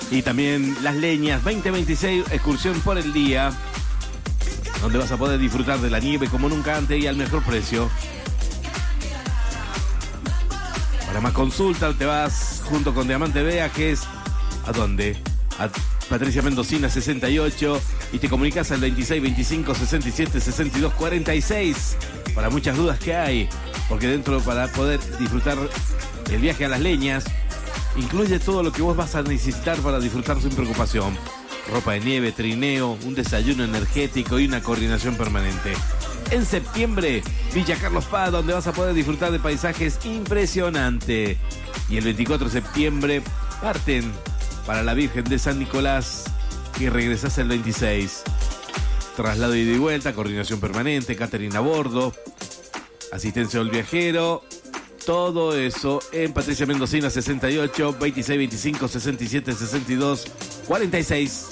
Y también Las Leñas 2026, excursión por el día, donde vas a poder disfrutar de la nieve como nunca antes y al mejor precio. Para más consulta te vas junto con Diamante Viajes. ¿A dónde? A Patricia Mendocina 68 y te comunicas al 26 25 67 62 46 para muchas dudas que hay, porque dentro, para poder disfrutar el viaje a Las Leñas, incluye todo lo que vos vas a necesitar para disfrutar sin preocupación: ropa de nieve, trineo, un desayuno energético y una coordinación permanente. En septiembre, Villa Carlos Paz, donde vas a poder disfrutar de paisajes impresionantes. Y el 24 de septiembre parten para la Virgen de San Nicolás y regresás el 26. Traslado ida y vuelta, coordinación permanente, catering a bordo, asistencia al viajero. Todo eso en Patricia Mendocina 68, 26 25 67 62 46.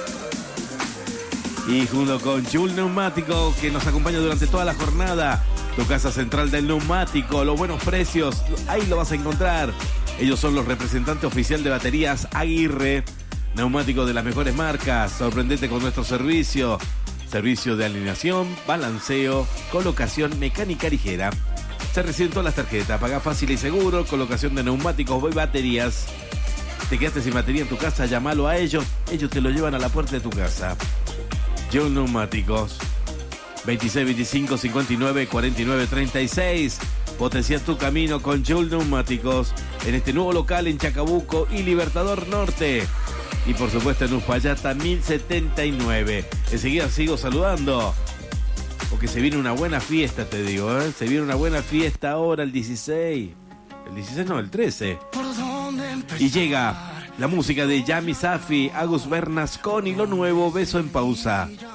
Y junto con Jul Neumático, que nos acompaña durante toda la jornada, tu casa central del neumático, los buenos precios, ahí lo vas a encontrar. Ellos son los representantes oficiales de Baterías Aguirre, neumáticos de las mejores marcas. Sorprendete con nuestro servicio de alineación, balanceo, colocación mecánica ligera. Se reciben todas las tarjetas, paga fácil y seguro, colocación de neumáticos y baterías. Te quedaste sin batería en tu casa, llámalo a ellos te lo llevan a la puerta de tu casa. Jul Neumáticos, 26 25 59 49 36. Potencia tu camino con Jul Neumáticos en este nuevo local en Chacabuco y Libertador Norte. Y por supuesto en Uspallata 1079. Enseguida sigo saludando, porque se viene una buena fiesta, te digo, ¿eh? Se viene una buena fiesta ahora el 16. El 16 no, el 13. Y llega la música de Yami Safi, Agus Bernasconi, lo nuevo, Beso en Pausa.